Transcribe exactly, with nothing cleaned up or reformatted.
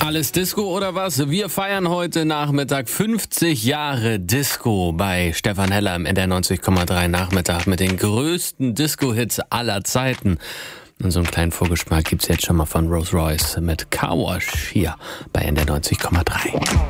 Alles Disco oder was? Wir feiern heute Nachmittag fünfzig Jahre Disco bei Stefan Heller im N D R neunzig Komma drei Nachmittag mit den größten Disco-Hits aller Zeiten. Und so einen kleinen Vorgeschmack gibt's jetzt schon mal von Rolls Royce mit Car Wash hier bei N D R neunzig Komma drei.